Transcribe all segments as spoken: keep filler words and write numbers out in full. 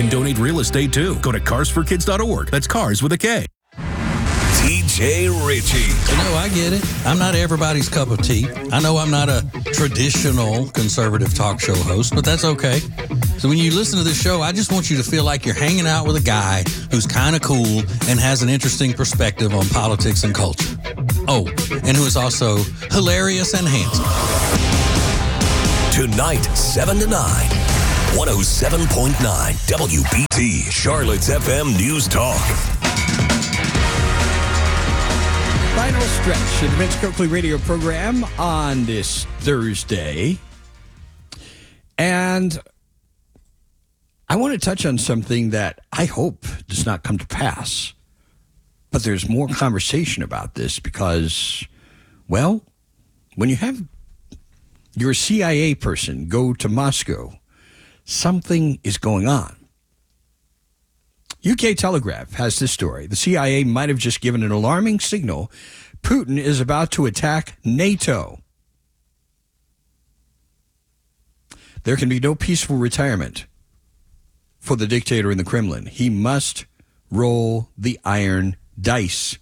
can donate real estate too. Go to cars for kids dot org. That's cars with a K. T J Ritchie. You know, I get it. I'm not everybody's cup of tea. I know I'm not a traditional conservative talk show host, but that's okay. So when you listen to this show, I just want you to feel like you're hanging out with a guy who's kind of cool and has an interesting perspective on politics and culture. Oh, and who is also hilarious and handsome. Tonight, seven to nine, one oh seven point nine W B T, Charlotte's F M News Talk. Final stretch of the Vince Coakley radio program on this Thursday. And I want to touch on something that I hope does not come to pass. But there's more conversation about this because, well, when you have your C I A person go to Moscow, something is going on. U K Telegraph has this story. The C I A might have just given an alarming signal. Putin is about to attack NATO. There can be no peaceful retirement for the dictator in the Kremlin. He must roll the iron dice.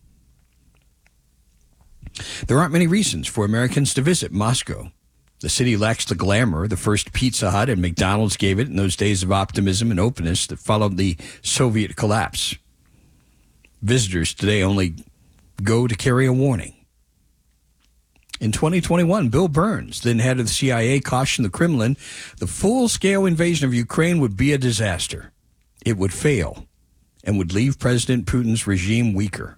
There aren't many reasons for Americans to visit Moscow. The city lacks the glamour the first Pizza Hut and McDonald's gave it in those days of optimism and openness that followed the Soviet collapse. Visitors today only go to carry a warning. In twenty twenty-one, Bill Burns, then head of the C I A, cautioned the Kremlin the full-scale invasion of Ukraine would be a disaster. It would fail and would leave President Putin's regime weaker.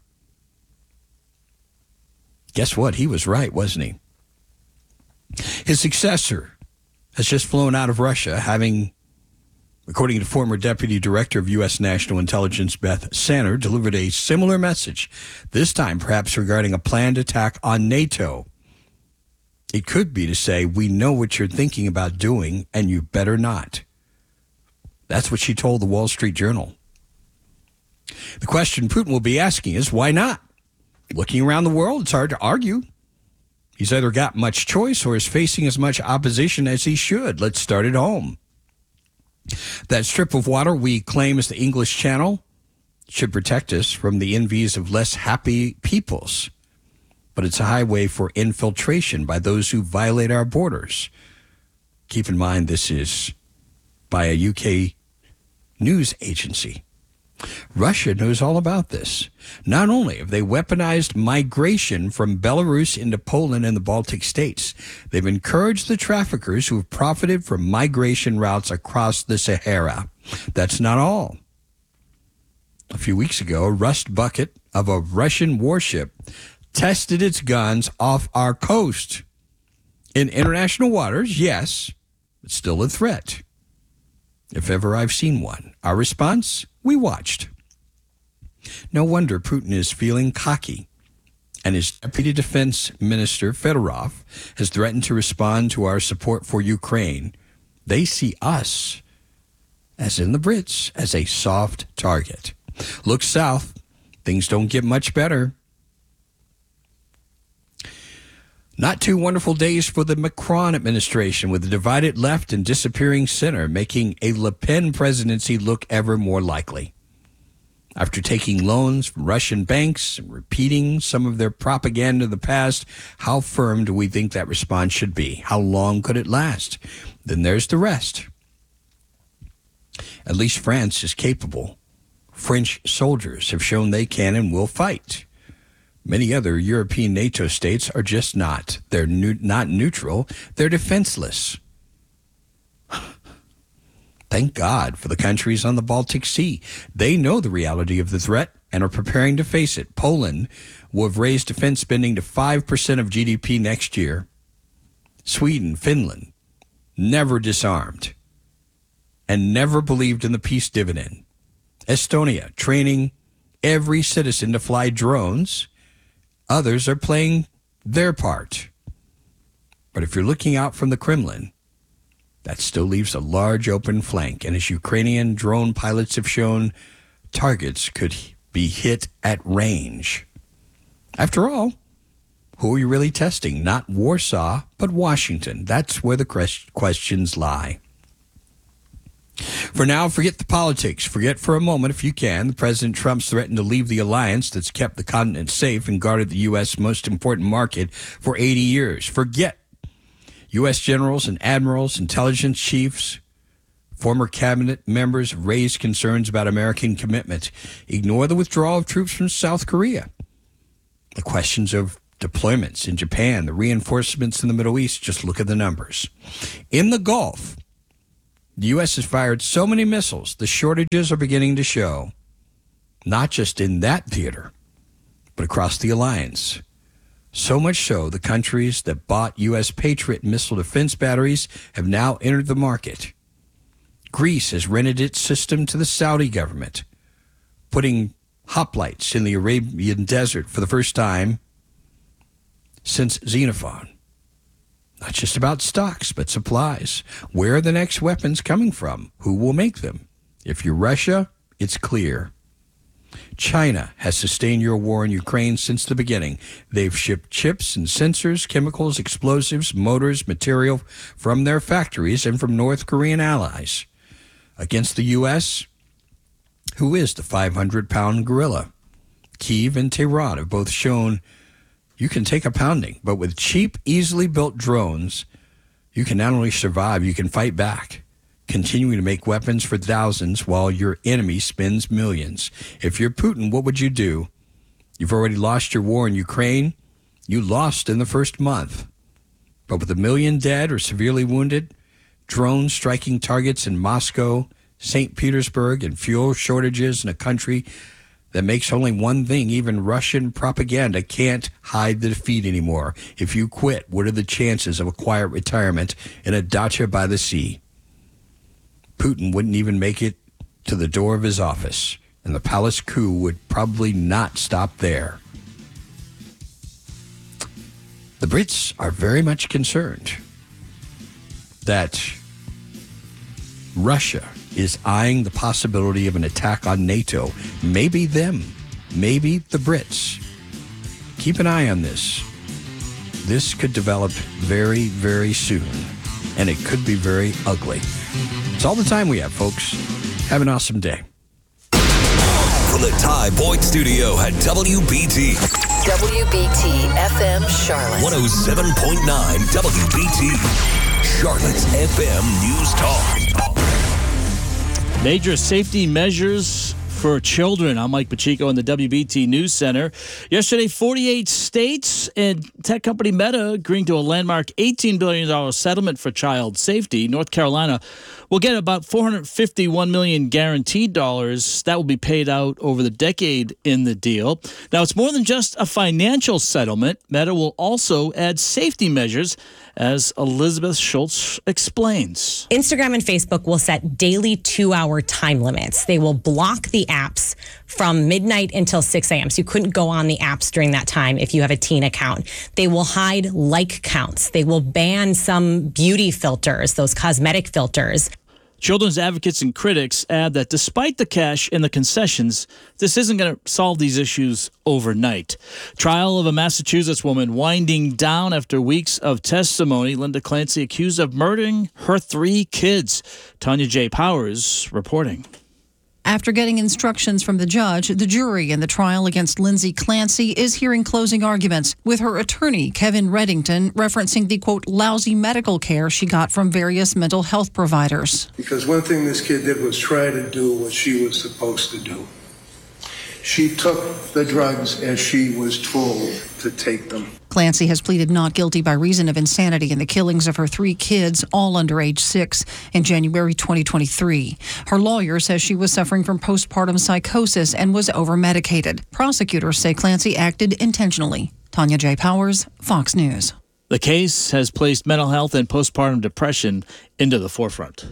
Guess what? He was right, wasn't he? His successor has just flown out of Russia, having, according to former Deputy Director of U S National Intelligence Beth Sanner, delivered a similar message, this time perhaps regarding a planned attack on NATO. It could be to say, we know what you're thinking about doing, and you better not. That's what she told the Wall Street Journal. The question Putin will be asking is, why not? Looking around the world, it's hard to argue. He's either got much choice or is facing as much opposition as he should. Let's start at home. That strip of water we claim as the English Channel should protect us from the envies of less happy peoples. But it's a highway for infiltration by those who violate our borders. Keep in mind, this is by a U K news agency. Russia knows all about this. Not only have they weaponized migration from Belarus into Poland and the Baltic states, they've encouraged the traffickers who have profited from migration routes across the Sahara. That's not all. A few weeks ago, a rust bucket of a Russian warship tested its guns off our coast. In international waters, yes, but still a threat. If ever I've seen one. Our response? We watched. No wonder Putin is feeling cocky, and his Deputy Defense Minister, Fedorov, has threatened to respond to our support for Ukraine. They see us, as in the Brits, as a soft target. Look south. Things don't get much better. Not two wonderful days for the Macron administration, with a divided left and disappearing center, making a Le Pen presidency look ever more likely. After taking loans from Russian banks and repeating some of their propaganda of the past, how firm do we think that response should be? How long could it last? Then there's the rest. At least France is capable. French soldiers have shown they can and will fight. Many other European NATO states are just not. They're new, not neutral. They're defenseless. Thank God for the countries on the Baltic Sea. They know the reality of the threat and are preparing to face it. Poland will have raised defense spending to five percent of G D P next year. Sweden, Finland, never disarmed and never believed in the peace dividend. Estonia, training every citizen to fly drones. Others are playing their part. But if you're looking out from the Kremlin, that still leaves a large open flank. And as Ukrainian drone pilots have shown, targets could be hit at range. After all, who are you really testing? Not Warsaw, but Washington. That's where the questions lie. For now, forget the politics. Forget for a moment, if you can, the President Trump's threatened to leave the alliance that's kept the continent safe and guarded the U S most important market for eighty years. Forget U S generals and admirals, intelligence chiefs, former cabinet members raised concerns about American commitment. Ignore the withdrawal of troops from South Korea. The questions of deployments in Japan, the reinforcements in the Middle East, just look at the numbers. In the Gulf, the U S has fired so many missiles, the shortages are beginning to show, not just in that theater, but across the alliance. So much so, the countries that bought U S Patriot missile defense batteries have now entered the market. Greece has rented its system to the Saudi government, putting hoplites in the Arabian desert for the first time since Xenophon. Not just about stocks, but supplies. Where are the next weapons coming from? Who will make them? If you're Russia, it's clear. China has sustained your war in Ukraine since the beginning. They've shipped chips and sensors, chemicals, explosives, motors, material from their factories and from North Korean allies. Against the U S, who is the five hundred pound gorilla? Kyiv and Tehran have both shown you can take a pounding, but with cheap, easily built drones, you can not only survive, you can fight back, continuing to make weapons for thousands while your enemy spends millions. If you're Putin, what would you do? You've already lost your war in Ukraine. You lost in the first month. But with a million dead or severely wounded, drones striking targets in Moscow, Saint Petersburg, and fuel shortages in a country that makes only one thing, even Russian propaganda can't hide the defeat anymore. If you quit, what are the chances of a quiet retirement in a dacha by the sea? Putin wouldn't even make it to the door of his office, and the palace coup would probably not stop there. The Brits are very much concerned that Russia is eyeing the possibility of an attack on NATO. Maybe them, maybe the Brits. Keep an eye on this. This could develop very, very soon, and it could be very ugly. It's all the time we have, folks. Have an awesome day. From the Ty Boyd Studio at W B T. W B T F M Charlotte. one oh seven point nine W B T. Charlotte's F M News Talk. Major safety measures for children. I'm Mike Pacheco in the W B T News Center. Yesterday, forty-eight states and tech company Meta agreeing to a landmark eighteen billion dollars settlement for child safety. North Carolina will get about four hundred fifty-one million dollars guaranteed dollars. That will be paid out over the decade in the deal. Now, it's more than just a financial settlement. Meta will also add safety measures, as Elizabeth Schultz explains. Instagram and Facebook will set daily two-hour time limits. They will block the apps from midnight until six a.m. So you couldn't go on the apps during that time if you have a teen account. They will hide like counts. They will ban some beauty filters, those cosmetic filters. Children's advocates and critics add that despite the cash and the concessions, this isn't going to solve these issues overnight. Trial of a Massachusetts woman winding down after weeks of testimony. Linda Clancy accused of murdering her three kids. Tanya J. Powers reporting. After getting instructions from the judge, the jury in the trial against Lindsay Clancy is hearing closing arguments, with her attorney, Kevin Reddington, referencing the, quote, lousy medical care she got from various mental health providers. Because one thing this kid did was try to do what she was supposed to do. She took the drugs as she was told to take them. Clancy has pleaded not guilty by reason of insanity in the killings of her three kids, all under age six, in January twenty twenty-three. Her lawyer says she was suffering from postpartum psychosis and was over-medicated. Prosecutors say Clancy acted intentionally. Tanya J. Powers, Fox News. The case has placed mental health and postpartum depression into the forefront.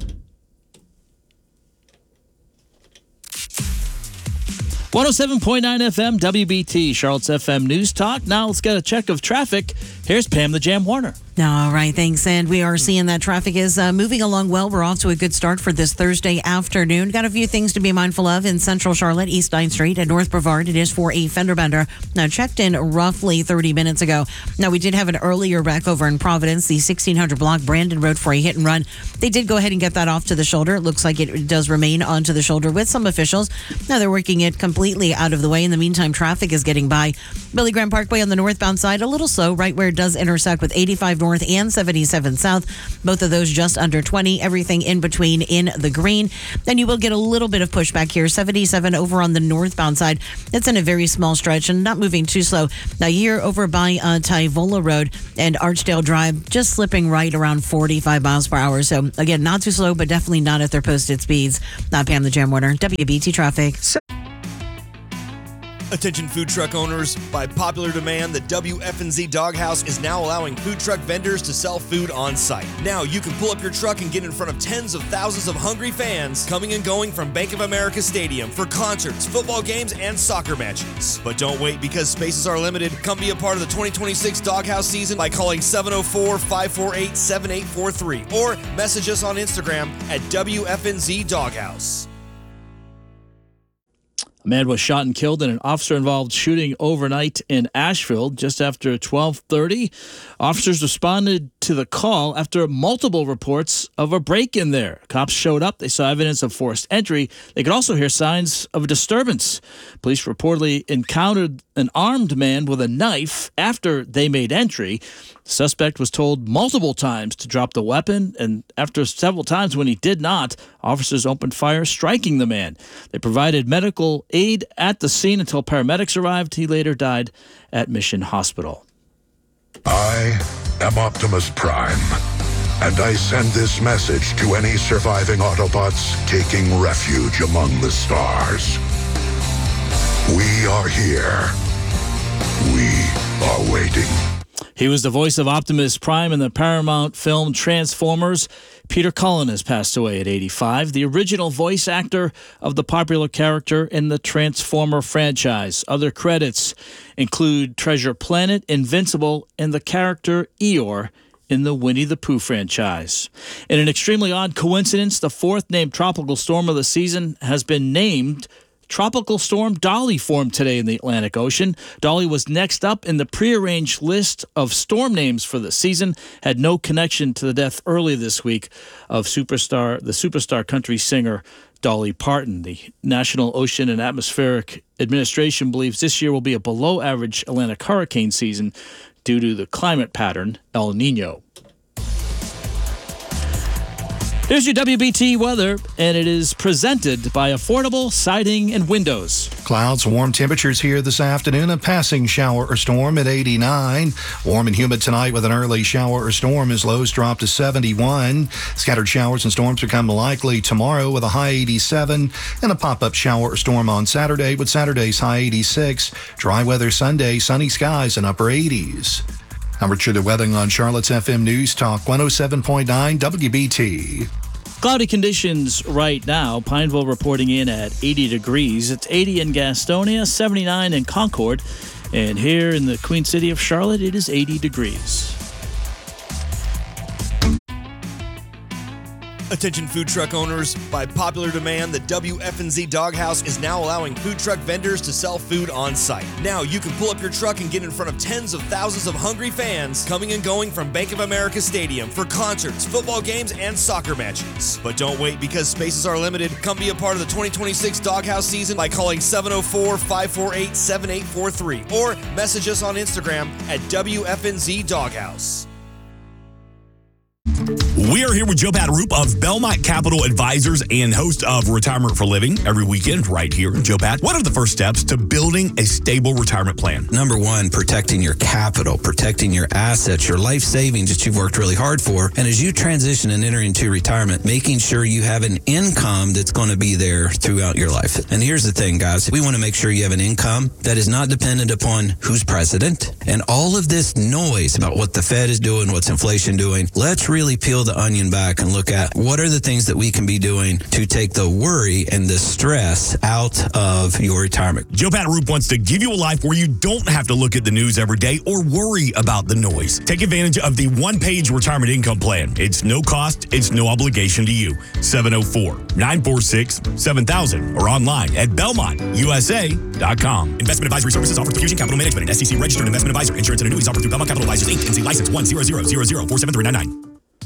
one oh seven point nine F M, W B T, Charlotte's F M News Talk. Now let's get a check of traffic Here's Pam the Jam Warner. All right, thanks. And we are seeing that traffic is uh, moving along well. We're off to a good start for this Thursday afternoon. Got a few things to be mindful of in Central Charlotte, East ninth Street, and North Brevard. It is for a fender bender. Now, checked in roughly thirty minutes ago. Now, we did have an earlier wreck over in Providence, the sixteen hundred block Brandon Road for a hit and run. They did go ahead and get that off to the shoulder. It looks like it does remain onto the shoulder with some officials. Now, they're working it completely out of the way. In the meantime, traffic is getting by. Billy Graham Parkway on the northbound side, a little slow, right where it does intersect with eighty-five North and seventy-seven South. Both of those just under twenty. Everything in between in the green. Then you will get a little bit of pushback here. seventy-seven over on the northbound side. It's in a very small stretch and not moving too slow. Now here over by uh, Tyvola Road and Archdale Drive, just slipping right around forty-five miles per hour. So again, not too slow, but definitely not at their posted speeds. Not Pam the Jam Warner, W B T Traffic. Attention food truck owners, by popular demand, the W F N Z Doghouse is now allowing food truck vendors to sell food on site. Now you can pull up your truck and get in front of tens of thousands of hungry fans coming and going from Bank of America Stadium for concerts, football games, and soccer matches. But don't wait, because spaces are limited. Come be a part of the twenty twenty-six Doghouse season by calling seven oh four, five four eight, seven eight four three or message us on Instagram at W F N Z Doghouse. A man was shot and killed in an officer-involved shooting overnight in Asheville just after twelve thirty. Officers responded to the call after multiple reports of a break-in there. Cops showed up. They saw evidence of forced entry. They could also hear signs of a disturbance. Police reportedly encountered an armed man with a knife after they made entry. The suspect was told multiple times to drop the weapon, and after several times when he did not, officers opened fire, striking the man. They provided medical aid at the scene until paramedics arrived. He later died at Mission Hospital. I am Optimus Prime, and I send this message to any surviving Autobots taking refuge among the stars. We are here. We are waiting. He was the voice of Optimus Prime in the Paramount film Transformers. Peter Cullen has passed away at eighty-five, the original voice actor of the popular character in the Transformer franchise. Other credits include Treasure Planet, Invincible, and the character Eeyore in the Winnie the Pooh franchise. In an extremely odd coincidence, the fourth named tropical storm of the season has been named Tropical Storm Dolly formed today in the Atlantic Ocean. Dolly was next up in the prearranged list of storm names for the season, had no connection to the death early this week of superstar, the superstar country singer Dolly Parton. The National Ocean and Atmospheric Administration believes this year will be a below-average Atlantic hurricane season due to the climate pattern El Nino. Here's your W B T weather, and it is presented by Affordable Siding and Windows. Clouds, warm temperatures here this afternoon. A passing shower or storm at eighty-nine. Warm and humid tonight with an early shower or storm as lows drop to seventy-one. Scattered showers and storms become likely tomorrow with a high eighty-seven. And a pop-up shower or storm on Saturday with Saturday's high eighty-six. Dry weather Sunday, sunny skies and upper eighties. I'm Richard Wedding on Charlotte's F M News Talk one oh seven point nine W B T. Cloudy conditions right now. Pineville reporting in at eighty degrees. It's eighty in Gastonia, seventy-nine in Concord. And here in the Queen City of Charlotte, it is eighty degrees. Attention food truck owners, by popular demand, the W F N Z Doghouse is now allowing food truck vendors to sell food on site. Now you can pull up your truck and get in front of tens of thousands of hungry fans coming and going from Bank of America Stadium for concerts, football games, and soccer matches. But don't wait, because spaces are limited. Come be a part of the twenty twenty-six Doghouse season by calling seven oh four, five four eight, seven eight four three or message us on Instagram at W F N Z Doghouse. We are here with Joe Pat-Roop of Belmont Capital Advisors and host of Retirement for Living every weekend right here. Joe Pat, what are the first steps to building a stable retirement plan? Number one, protecting your capital, protecting your assets, your life savings that you've worked really hard for. And as you transition and enter into retirement, making sure you have an income that's going to be there throughout your life. And here's the thing, guys. We want to make sure you have an income that is not dependent upon who's president and all of this noise about what the Fed is doing, what's inflation doing. Let's really peel the onion back and look at what are the things that we can be doing to take the worry and the stress out of your retirement. Joe Pat Roop wants to give you a life where you don't have to look at the news every day or worry about the noise. Take advantage of the one-page retirement income plan. It's no cost, it's no obligation to you. seven oh four, nine four six, seven thousand or online at belmont u s a dot com. Investment advisory services offered through Fusion Capital Management, an S E C registered investment advisor. Insurance and annuities offered through Belmont Capital Advisors, Incorporated. N C license one zero zero zero zero four seven three nine nine.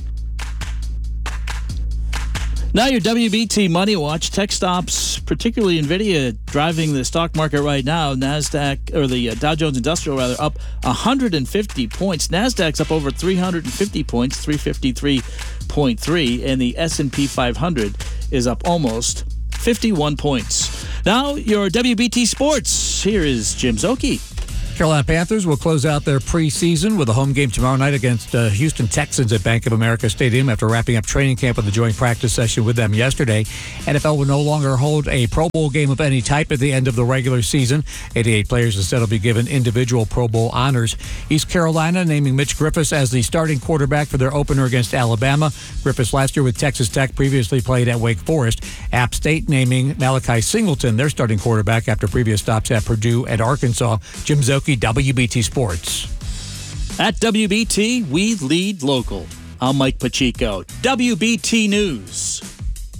Now your W B T Money Watch. Tech stocks, particularly NVIDIA, driving the stock market right now. NASDAQ, or the uh, Dow Jones Industrial, rather, up one hundred fifty points. NASDAQ's up over three hundred fifty points, three fifty-three point three, and the S and P five hundred is up almost fifty-one points. Now your W B T Sports. Here is Jim Szoke. Carolina Panthers will close out their preseason with a home game tomorrow night against uh, Houston Texans at Bank of America Stadium after wrapping up training camp with a joint practice session with them yesterday. N F L will no longer hold a Pro Bowl game of any type at the end of the regular season. eighty-eight players instead will be given individual Pro Bowl honors. East Carolina naming Mitch Griffis as the starting quarterback for their opener against Alabama. Griffis last year with Texas Tech previously played at Wake Forest. App State naming Malachi Singleton their starting quarterback after previous stops at Purdue and Arkansas. Jim Szoke, W B T Sports. At W B T, we lead local. I'm Mike Pacheco. W B T News.